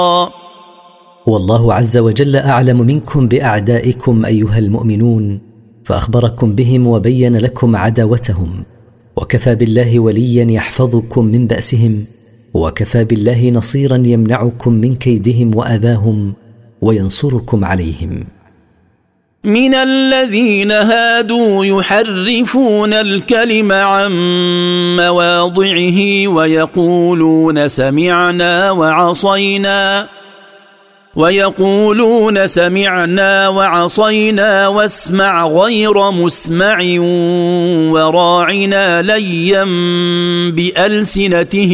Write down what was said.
والله عز وجل أعلم منكم بأعدائكم أيها المؤمنون، فأخبركم بهم وبين لكم عداوتهم، وكفى بالله وليا يحفظكم من بأسهم، وكفى بالله نصيرا يمنعكم من كيدهم وأذاهم وينصركم عليهم. من الذين هادوا يحرفون الكلم عن مواضعه ويقولون سمعنا وعصينا واسمع غير مسمع وراعنا ليا بألسنتهم